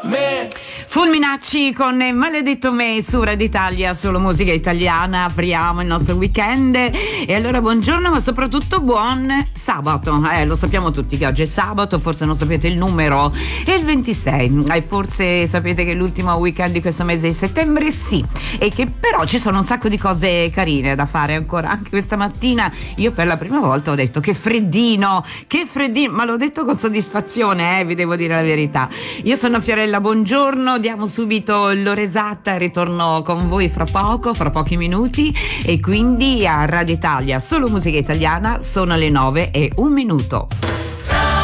Fulminacci con Maledetto Me su Radio Italia, solo musica italiana. Apriamo il nostro weekend e allora buongiorno, ma soprattutto buon sabato. Lo sappiamo tutti che oggi è sabato, forse non sapete il numero, è il 26 e forse sapete che è l'ultimo weekend di questo mese di settembre, sì, e che però ci sono un sacco di cose carine da fare ancora. Anche questa mattina io per la prima volta ho detto che freddino, ma l'ho detto con soddisfazione, vi devo dire la verità. Io sono Fiorella, buongiorno, diamo subito l'ora esatta, ritorno con voi fra pochi minuti, e quindi a Radio Italia solo musica italiana sono le 9:01.